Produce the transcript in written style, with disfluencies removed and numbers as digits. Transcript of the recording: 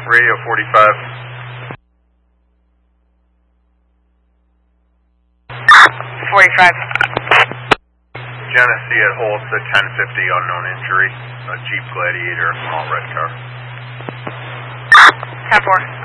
Radio 45. Genesee at Holsta, 1050, unknown injury. A Jeep Gladiator, small red car. 10-4.